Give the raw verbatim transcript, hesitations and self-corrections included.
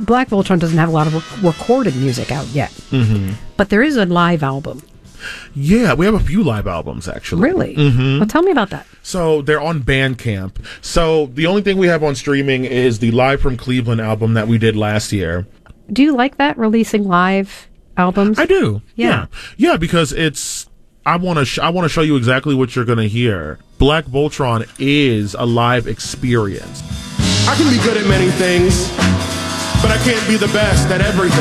Black Voltron doesn't have a lot of rec- recorded music out yet, mm-hmm. but there is a live album. Yeah, we have a few live albums, actually. Really? Mm-hmm. Well, tell me about that. So they're on Bandcamp. So the only thing we have on streaming is the Live from Cleveland album that we did last year. Do you like that, releasing live albums? I do. Yeah. Yeah, yeah because it's... I want to sh- I want to show you exactly what you're going to hear. Black Voltron is a live experience. I can be good at many things, but I can't be the best at everything.